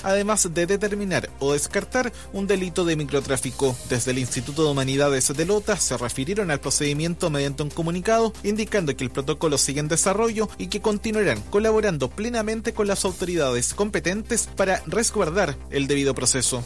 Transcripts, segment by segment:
además de determinar o descartar un delito de microtráfico. Desde el Instituto de Humanidades de Lota se refirieron al procedimiento mediante un comunicado indicando que el protocolo sigue en desarrollo y que continuarán colaborando plenamente con las autoridades competentes para resguardar el debido proceso.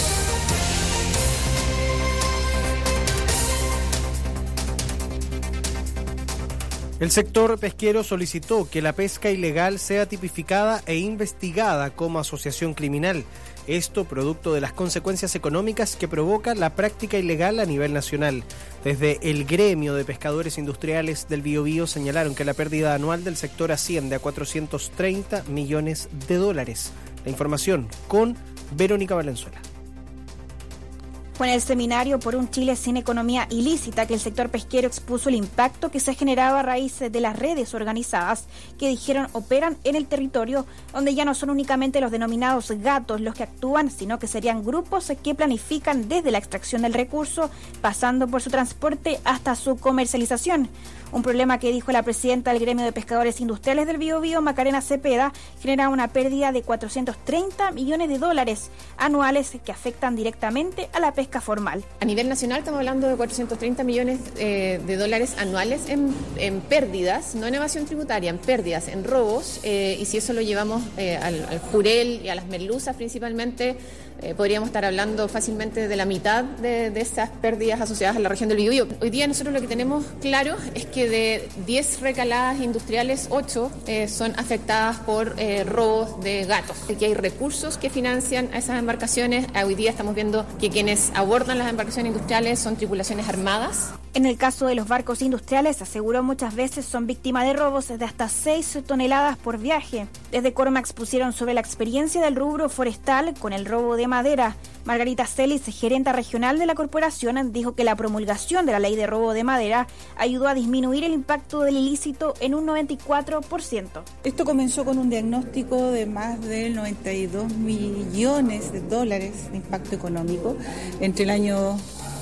El sector pesquero solicitó que la pesca ilegal sea tipificada e investigada como asociación criminal. Esto producto de las consecuencias económicas que provoca la práctica ilegal a nivel nacional. Desde el gremio de pescadores industriales del Biobío señalaron que la pérdida anual del sector asciende a 430 millones de dólares. La información con Verónica Valenzuela. Fue en el seminario por un Chile sin economía ilícita que el sector pesquero expuso el impacto que se generaba a raíz de las redes organizadas que dijeron operan en el territorio, donde ya no son únicamente los denominados gatos los que actúan, sino que serían grupos que planifican desde la extracción del recurso, pasando por su transporte hasta su comercialización. Un problema que, dijo la presidenta del gremio de pescadores industriales del Biobío, Macarena Cepeda, genera una pérdida de 430 millones de dólares anuales que afectan directamente a la pesca formal. A nivel nacional estamos hablando de 430 millones de dólares anuales en pérdidas, no en evasión tributaria, en pérdidas, en robos, y si eso lo llevamos al jurel y a las merluzas principalmente, podríamos estar hablando fácilmente de la mitad de esas pérdidas asociadas a la región del Biobío. Hoy día nosotros lo que tenemos claro es que de 10 recaladas industriales, 8 son afectadas por robos de gatos. Aquí hay recursos que financian a esas embarcaciones. Hoy día estamos viendo que quienes abordan las embarcaciones industriales son tripulaciones armadas. En el caso de los barcos industriales, aseguró, muchas veces son víctimas de robos de hasta 6 toneladas por viaje. Desde Cormax pusieron sobre la experiencia del rubro forestal con el robo de madera. Margarita Celis, gerenta regional de la corporación, dijo que la promulgación de la ley de robo de madera ayudó a disminuir el impacto del ilícito en un 94%. Esto comenzó con un diagnóstico de más de 92 millones de dólares de impacto económico entre el año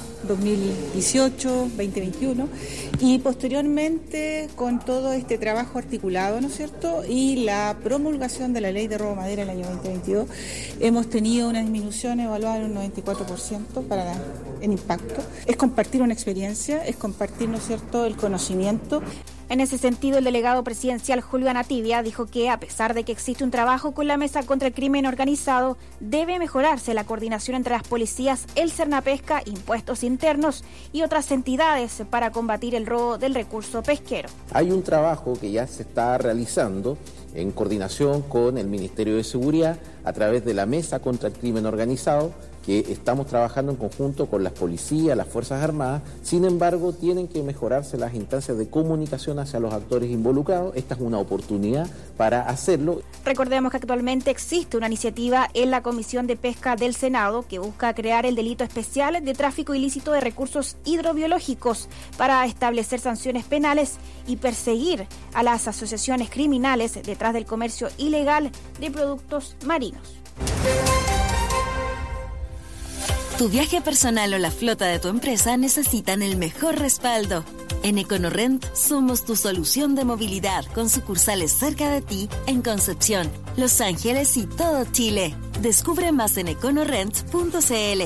2018, 2021 y posteriormente con todo este trabajo articulado, ¿no es cierto? Y la promulgación de la ley de robo de madera el año 2022, hemos tenido una disminución evaluada en un 94% en impacto. Es compartir una experiencia, es compartir, ¿no es cierto?, el conocimiento. En ese sentido, el delegado presidencial Julio Anativia dijo que, a pesar de que existe un trabajo con la Mesa contra el Crimen Organizado, debe mejorarse la coordinación entre las policías, el Cernapesca, Impuestos Internos y otras entidades para combatir el robo del recurso pesquero. Hay un trabajo que ya se está realizando en coordinación con el Ministerio de Seguridad a través de la Mesa contra el Crimen Organizado, que estamos trabajando en conjunto con las policías, las Fuerzas Armadas. Sin embargo, tienen que mejorarse las instancias de comunicación hacia los actores involucrados. Esta es una oportunidad para hacerlo. Recordemos que actualmente existe una iniciativa en la Comisión de Pesca del Senado que busca crear el delito especial de tráfico ilícito de recursos hidrobiológicos para establecer sanciones penales y perseguir a las asociaciones criminales detrás del comercio ilegal de productos marinos. Tu viaje personal o la flota de tu empresa necesitan el mejor respaldo. En EconoRent somos tu solución de movilidad con sucursales cerca de ti en Concepción, Los Ángeles y todo Chile. Descubre más en econorent.cl.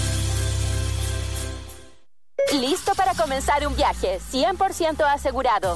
Listo para comenzar un viaje 100% asegurado.